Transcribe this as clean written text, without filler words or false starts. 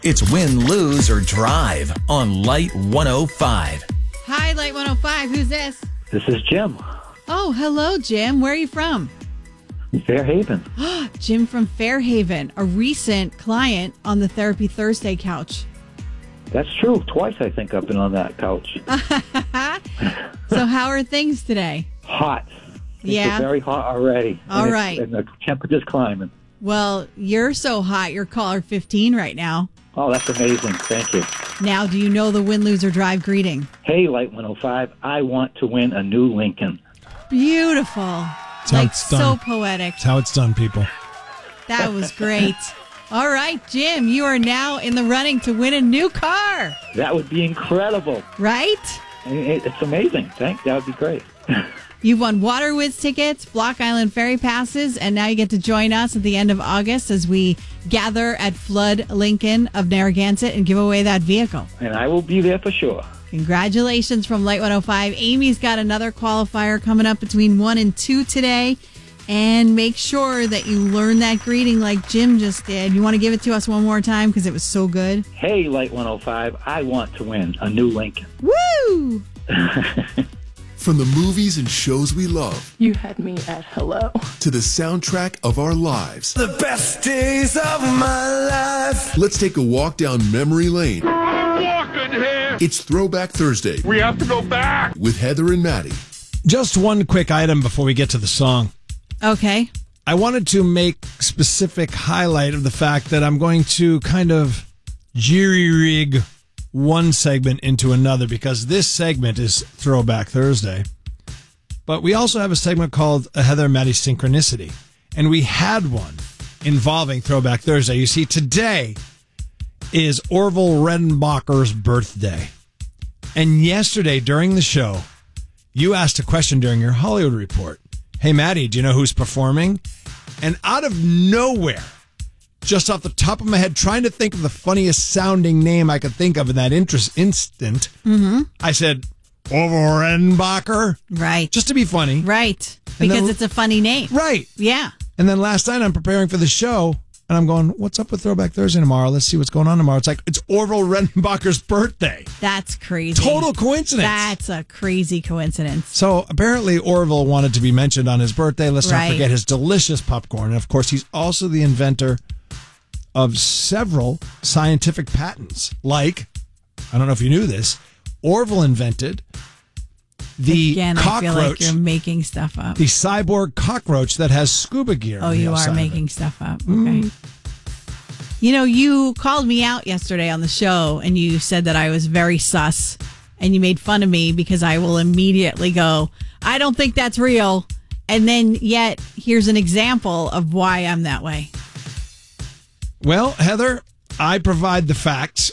It's Win, Lose, or Drive on Light 105. Hi, Light 105. Who's this? This is Jim. Oh, hello, Jim. Where are you from? Fairhaven. Jim from Fairhaven, a recent client on the Therapy Thursday couch. That's true. Twice, I think, I've been on that couch. So how are things today? Hot. Yeah? It's very hot already. All right. And the temperature's climbing. Well, you're so hot, you're caller 15 right now. Oh, that's amazing. Thank you. Now, do you know the Win, Lose, or Drive greeting? Hey, Light 105, I want to win a new Lincoln. Beautiful. That's how Like, it's done. so poetic. That's how it's done, people. That was great. All right, Jim, you are now in the running to win a new car, That would be incredible. right? It's amazing. Thanks. That would be great. You've won Waterwoods tickets, Block Island Ferry passes, and now you get to join us at the end of August as we gather at Flood Lincoln of Narragansett and give away that vehicle. And I will be there for sure. Congratulations from Light 105. Amy's got another qualifier coming up between 1 and 2 today. And make sure that you learn that greeting like Jim just did. You want to give it to us one more time because it was so good? Hey, Light 105, I want to win a new Lincoln. Woo! From the movies and shows we love You had me at hello. to the soundtrack of our lives, The best days of my life. let's take a walk down memory lane. It's Throwback Thursday We have to go back. with Heather and Maddie. Just one quick item before we get to the song. Okay. I wanted to make specific highlight of the fact that I'm going to kind of jury-rig one segment into another because this segment is Throwback Thursday. But we also have a segment called a Heather and Maddie Synchronicity. And we had one involving Throwback Thursday. You see, today is Orville Redenbacher's birthday. And yesterday during the show, you asked a question during your Hollywood report. Hey, Maddie, do you know who's performing? And out of nowhere, just off the top of my head, trying to think of the funniest sounding name I could think of in that instant, I said, Orville Redenbacher, Right. just to be funny. Right. And Because then- it's a funny name. Right. Yeah. And then last night I'm preparing for the show, and I'm going, what's up with Throwback Thursday tomorrow? Let's see what's going on tomorrow. It's like, it's Orville Redenbacher's birthday. That's crazy. Total coincidence. That's a crazy coincidence. So apparently Orville wanted to be mentioned on his birthday. Let's not Right. forget his delicious popcorn. And of course, he's also the inventor of several scientific patents. Like, I don't know if you knew this, Orville invented the Again, I feel cockroach, like you're making stuff up. the cyborg cockroach that has scuba gear. Oh, on the you outside are of it. making stuff up. Okay. You know, you called me out yesterday on the show and you said that I was very sus and you made fun of me because I will immediately go, I don't think that's real. And then yet here's an example of why I'm that way. Well, Heather, I provide the facts